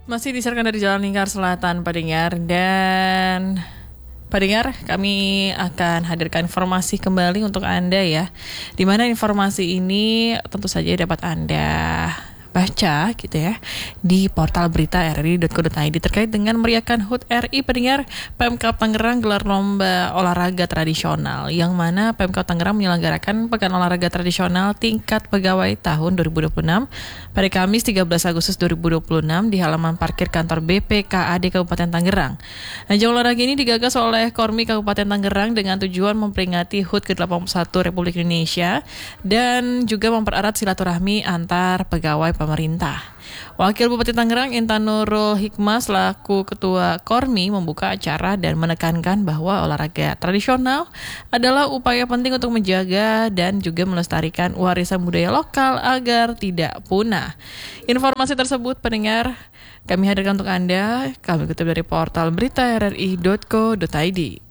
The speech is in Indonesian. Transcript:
Masih disiarkan dari Jalan Lingkar Selatan, pendengar. Dan pendengar, kami akan hadirkan informasi kembali untuk Anda ya. Di mana informasi ini tentu saja dapat Anda baca gitu ya di portal berita rri.co.id terkait dengan meriahkan HUT RI. Pendengar, Pemkab Tangerang gelar lomba olahraga tradisional, yang mana Pemkab Tangerang menyelenggarakan Pekan Olahraga Tradisional Tingkat Pegawai tahun 2026 pada Kamis 13 Agustus 2026 di halaman parkir kantor BPKAD Kabupaten Tangerang. Ajang olahraga ini digagas oleh Kormi Kabupaten Tangerang dengan tujuan memperingati HUT ke-81 Republik Indonesia dan juga mempererat silaturahmi antar pegawai pemerintah. Wakil Bupati Tangerang Intan Nurul Hikmah selaku Ketua Kormi membuka acara dan menekankan bahwa olahraga tradisional adalah upaya penting untuk menjaga dan juga melestarikan warisan budaya lokal agar tidak punah. Informasi tersebut, pendengar, kami hadirkan untuk Anda. Kami kutip dari portal berita rri.co.id.